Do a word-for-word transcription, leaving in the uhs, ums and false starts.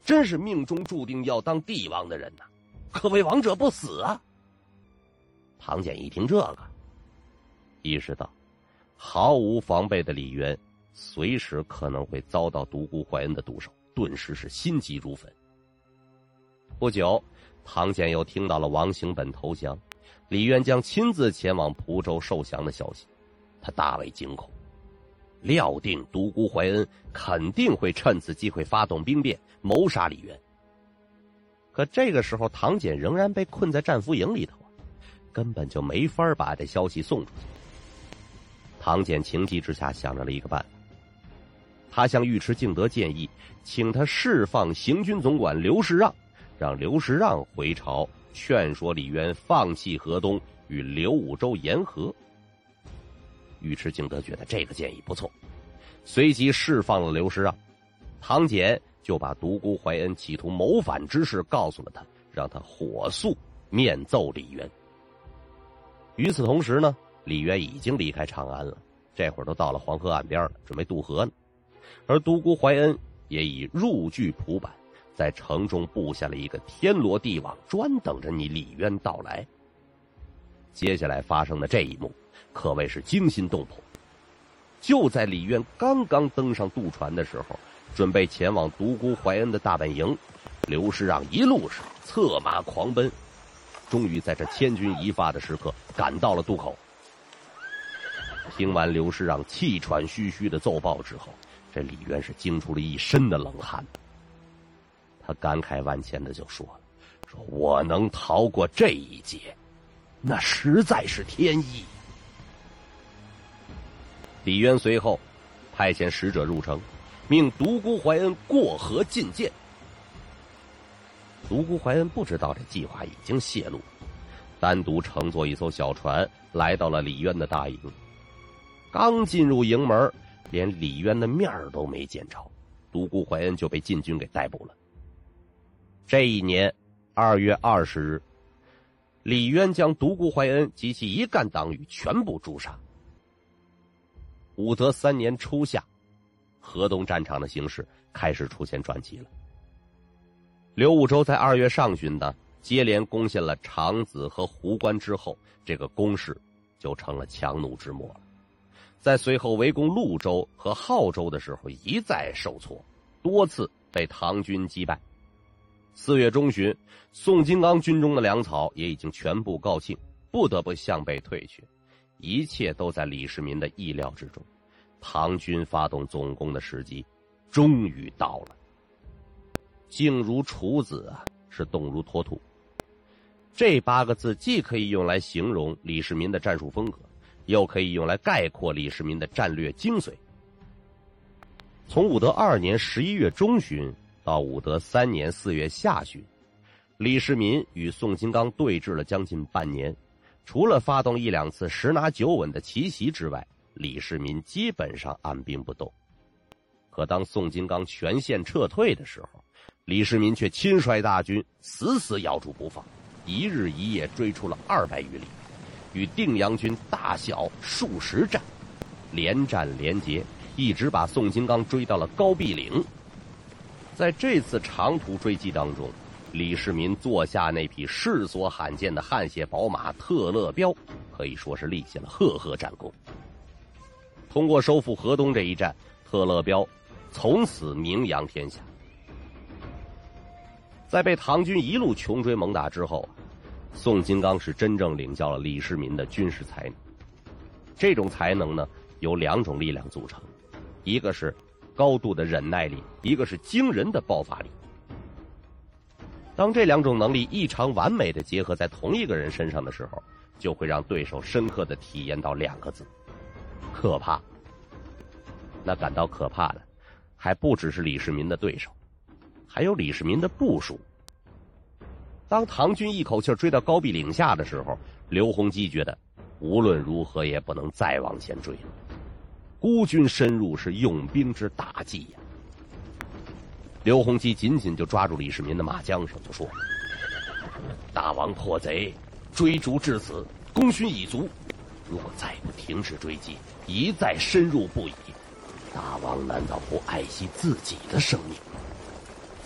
真是命中注定要当帝王的人呐、啊，可谓王者不死啊。唐简一听这个，意识到毫无防备的李渊随时可能会遭到独孤怀恩的毒手，顿时是心急如焚。不久，唐简又听到了王行本投降，李渊将亲自前往蒲州受降的消息，他大为惊恐，料定独孤怀恩肯定会趁此机会发动兵变，谋杀李渊。可这个时候，唐简仍然被困在战俘营里头，根本就没法把这消息送出去。唐简情急之下想着了一个办法，他向尉迟敬德建议，请他释放行军总管刘世让，让刘世让回朝劝说李渊放弃河东，与刘武周言和。尉迟敬德觉得这个建议不错，随即释放了刘世让。唐简就把独孤怀恩企图谋反之事告诉了他，让他火速面奏李渊。与此同时呢，李渊已经离开长安了，这会儿都到了黄河岸边了，准备渡河呢。而独孤怀恩也已入据蒲坂，在城中布下了一个天罗地网，专等着你李渊到来。接下来发生的这一幕可谓是惊心动魄。就在李渊刚刚登上渡船的时候，准备前往独孤怀恩的大本营，刘世让一路上策马狂奔，终于在这千钧一发的时刻赶到了渡口。听完刘世让气喘吁吁的奏报之后，这李渊是惊出了一身的冷汗。他感慨万千的就说了，说我能逃过这一劫，那实在是天意。李渊随后派遣使者入城，命独孤怀恩过河觐见。独孤怀恩不知道这计划已经泄露，单独乘坐一艘小船来到了李渊的大营。刚进入营门，连李渊的面都没见着，独孤怀恩就被禁军给逮捕了。这一年二月二十日，李渊将独孤怀恩及其一干党羽全部诛杀。武德三年初夏，河东战场的形势开始出现转机了。刘武周在二月上旬呢，接连攻陷了长子和壶关之后，这个攻势就成了强弩之末了。在随后围攻潞州和浩州的时候一再受挫，多次被唐军击败。四月中旬，宋金刚军中的粮草也已经全部告罄，不得不向北退却。一切都在李世民的意料之中，唐军发动总攻的时机终于到了。静如处子啊，是动如脱兔。这八个字既可以用来形容李世民的战术风格，又可以用来概括李世民的战略精髓。从武德二年十一月中旬到武德三年四月下旬，李世民与宋金刚对峙了将近半年，除了发动一两次十拿九稳的奇袭之外，李世民基本上按兵不动。可当宋金刚全线撤退的时候，李世民却亲率大军死死咬住不放，一日一夜追出了二百余里，与定阳军大小数十战，连战连捷，一直把宋金刚追到了高壁岭。在这次长途追击当中，李世民坐下那匹世所罕见的汗血宝马特勒彪，可以说是立下了赫赫战功。通过收复河东这一战，特勒彪从此名扬天下。在被唐军一路穷追猛打之后，宋金刚是真正领教了李世民的军事才能。这种才能呢，由两种力量组成，一个是高度的忍耐力，一个是惊人的爆发力。当这两种能力异常完美的结合在同一个人身上的时候，就会让对手深刻的体验到两个字：可怕。那感到可怕的还不只是李世民的对手，还有李世民的部属。当唐军一口气追到高壁岭下的时候，刘洪基觉得无论如何也不能再往前追了，孤军深入是用兵之大忌呀。刘洪基紧紧就抓住李世民的马缰绳，就说：大王破贼，追逐至此，功勋已足，如果再不停止追击，一再深入不已，大王难道不爱惜自己的生命吗？